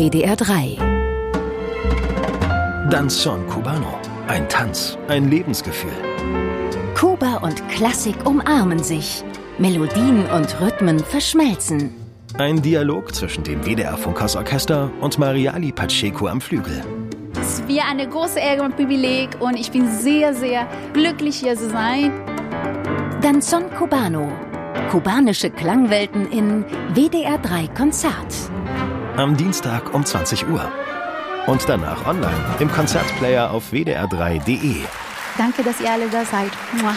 WDR 3. Danzón Cubano. Ein Tanz, ein Lebensgefühl. Kuba und Klassik umarmen sich. Melodien und Rhythmen verschmelzen. Ein Dialog zwischen dem WDR Funkhausorchester und Mariali Pacheco am Flügel. Es ist wie eine große Ehre und Privileg und ich bin sehr, sehr glücklich, hier zu sein. Danzón Cubano. Kubanische Klangwelten in WDR 3 Konzert. Am Dienstag um 20 Uhr. Und danach online im Konzertplayer auf wdr3.de. Danke, dass ihr alle da seid. Mua.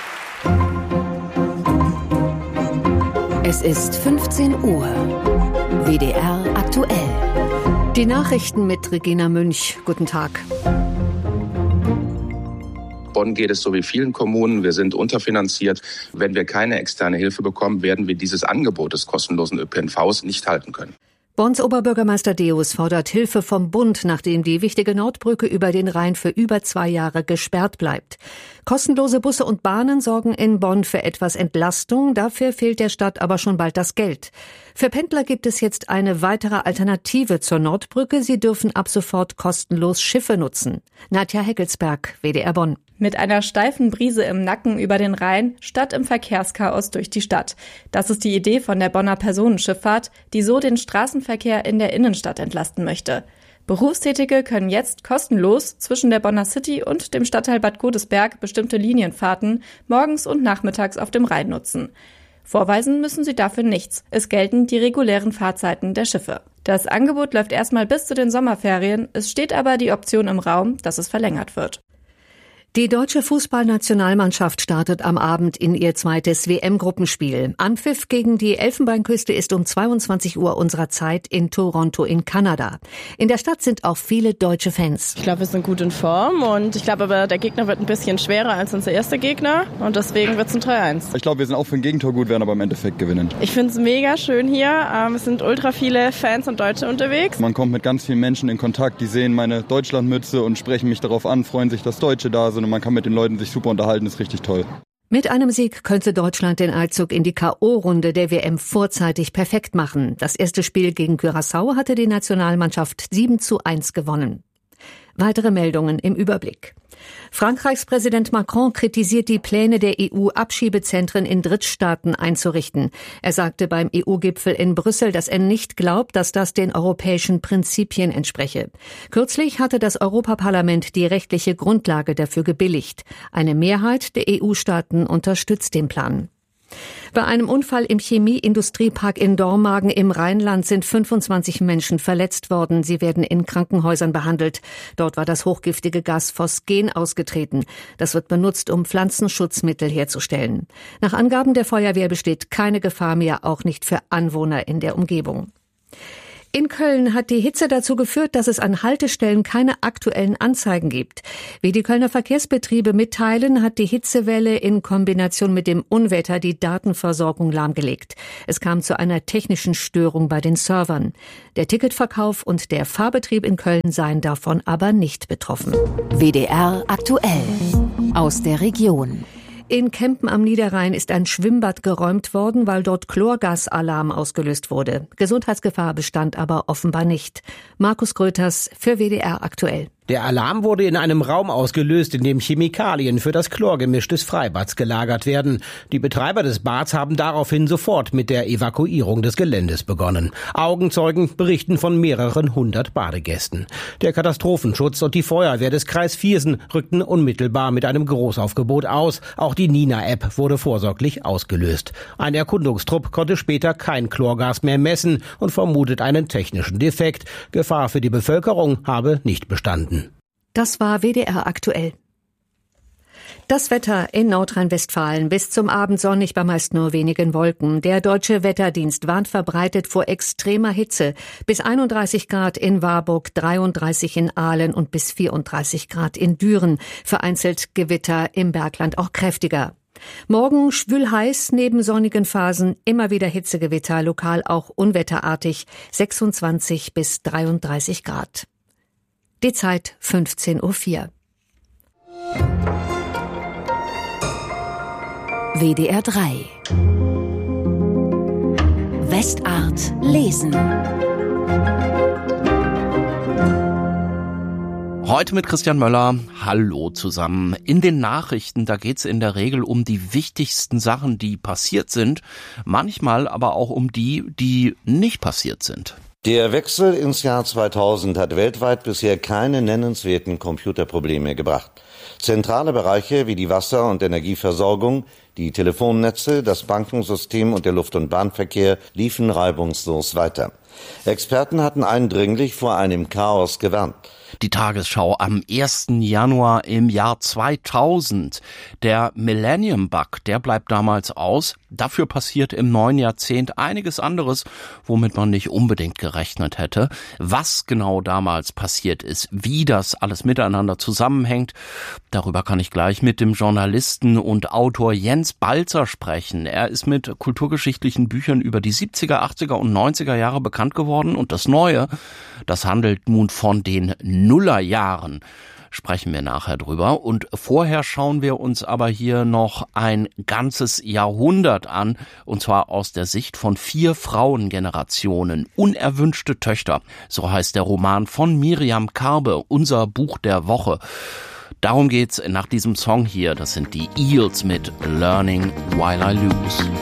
Es ist 15 Uhr. WDR aktuell. Die Nachrichten mit Regina Münch. Guten Tag. Bonn geht es so wie vielen Kommunen. Wir sind unterfinanziert. Wenn wir keine externe Hilfe bekommen, werden wir dieses Angebot des kostenlosen ÖPNVs nicht halten können. Bonns Oberbürgermeister Deus fordert Hilfe vom Bund, nachdem die wichtige Nordbrücke über den Rhein für über 2 Jahre gesperrt bleibt. Kostenlose Busse und Bahnen sorgen in Bonn für etwas Entlastung. Dafür fehlt der Stadt aber schon bald das Geld. Für Pendler gibt es jetzt eine weitere Alternative zur Nordbrücke. Sie dürfen ab sofort kostenlos Schiffe nutzen. Nadja Heckelsberg, WDR Bonn. Mit einer steifen Brise im Nacken über den Rhein, statt im Verkehrschaos durch die Stadt. Das ist die Idee von der Bonner Personenschifffahrt, die so den Straßenverkehr in der Innenstadt entlasten möchte. Berufstätige können jetzt kostenlos zwischen der Bonner City und dem Stadtteil Bad Godesberg bestimmte Linienfahrten morgens und nachmittags auf dem Rhein nutzen. Vorweisen müssen sie dafür nichts. Es gelten die regulären Fahrzeiten der Schiffe. Das Angebot läuft erstmal bis zu den Sommerferien. Es steht aber die Option im Raum, dass es verlängert wird. Die deutsche Fußballnationalmannschaft startet am Abend in ihr zweites WM-Gruppenspiel. Anpfiff gegen die Elfenbeinküste ist um 22 Uhr unserer Zeit in Toronto in Kanada. In der Stadt sind auch viele deutsche Fans. Ich glaube, wir sind gut in Form und ich glaube aber, der Gegner wird ein bisschen schwerer als unser erster Gegner und deswegen wird es ein 3-1. Ich glaube, wir sind auch für ein Gegentor gut, werden aber im Endeffekt gewinnen. Ich finde es mega schön hier. Es sind ultra viele Fans und Deutsche unterwegs. Man kommt mit ganz vielen Menschen in Kontakt, die sehen meine Deutschlandmütze und sprechen mich darauf an, freuen sich, dass Deutsche da sind. Und man kann mit den Leuten sich super unterhalten, ist richtig toll. Mit einem Sieg könnte Deutschland den Einzug in die K.O.-Runde der WM vorzeitig perfekt machen. Das erste Spiel gegen Curaçao hatte die Nationalmannschaft 7:1 gewonnen. Weitere Meldungen im Überblick. Frankreichs Präsident Macron kritisiert die Pläne der EU, Abschiebezentren in Drittstaaten einzurichten. Er sagte beim EU-Gipfel in Brüssel, dass er nicht glaubt, dass das den europäischen Prinzipien entspreche. Kürzlich hatte das Europaparlament die rechtliche Grundlage dafür gebilligt. Eine Mehrheit der EU-Staaten unterstützt den Plan. Bei einem Unfall im Chemieindustriepark in Dormagen im Rheinland sind 25 Menschen verletzt worden. Sie werden in Krankenhäusern behandelt. Dort war das hochgiftige Gas Phosgen ausgetreten. Das wird benutzt, um Pflanzenschutzmittel herzustellen. Nach Angaben der Feuerwehr besteht keine Gefahr mehr, auch nicht für Anwohner in der Umgebung. In Köln hat die Hitze dazu geführt, dass es an Haltestellen keine aktuellen Anzeigen gibt. Wie die Kölner Verkehrsbetriebe mitteilen, hat die Hitzewelle in Kombination mit dem Unwetter die Datenversorgung lahmgelegt. Es kam zu einer technischen Störung bei den Servern. Der Ticketverkauf und der Fahrbetrieb in Köln seien davon aber nicht betroffen. WDR aktuell. Aus der Region. In Kempen am Niederrhein ist ein Schwimmbad geräumt worden, weil dort Chlorgasalarm ausgelöst wurde. Gesundheitsgefahr bestand aber offenbar nicht. Markus Gröters für WDR aktuell. Der Alarm wurde in einem Raum ausgelöst, in dem Chemikalien für das Chlorgemisch des Freibads gelagert werden. Die Betreiber des Bads haben daraufhin sofort mit der Evakuierung des Geländes begonnen. Augenzeugen berichten von mehreren 100 Badegästen. Der Katastrophenschutz und die Feuerwehr des Kreis Viersen rückten unmittelbar mit einem Großaufgebot aus. Auch die Nina-App wurde vorsorglich ausgelöst. Ein Erkundungstrupp konnte später kein Chlorgas mehr messen und vermutet einen technischen Defekt. Gefahr für die Bevölkerung habe nicht bestanden. Das war WDR aktuell. Das Wetter in Nordrhein-Westfalen. Bis zum Abend sonnig bei meist nur wenigen Wolken. Der Deutsche Wetterdienst warnt verbreitet vor extremer Hitze. Bis 31 Grad in Warburg, 33 in Aalen und bis 34 Grad in Düren. Vereinzelt Gewitter im Bergland auch kräftiger. Morgen schwül heiß, neben sonnigen Phasen immer wieder Hitzegewitter, lokal auch unwetterartig, 26 bis 33 Grad. Die Zeit 15:04 Uhr. WDR 3. Westart lesen. Heute mit Christian Möller. Hallo zusammen. In den Nachrichten, da geht's in der Regel um die wichtigsten Sachen, die passiert sind, manchmal aber auch um die nicht passiert sind. Der Wechsel ins Jahr 2000 hat weltweit bisher keine nennenswerten Computerprobleme gebracht. Zentrale Bereiche wie die Wasser- und Energieversorgung, die Telefonnetze, das Bankensystem und der Luft- und Bahnverkehr liefen reibungslos weiter. Experten hatten eindringlich vor einem Chaos gewarnt. Die Tagesschau am 1. Januar im Jahr 2000. Der Millennium Bug, der bleibt damals aus. Dafür passiert im neuen Jahrzehnt einiges anderes, womit man nicht unbedingt gerechnet hätte. Was genau damals passiert ist, wie das alles miteinander zusammenhängt, darüber kann ich gleich mit dem Journalisten und Autor Jens Balzer sprechen. Er ist mit kulturgeschichtlichen Büchern über die 70er, 80er und 90er Jahre bekannt geworden. Und das Neue, das handelt nun von den Nullerjahren. Sprechen wir nachher drüber. Und vorher schauen wir uns aber hier noch ein ganzes Jahrhundert an, und zwar aus der Sicht von 4 Frauengenerationen. Unerwünschte Töchter, so heißt der Roman von Miriam Karbe, unser Buch der Woche. Darum geht's nach diesem Song hier. Das sind die Eels mit Learning While I Lose.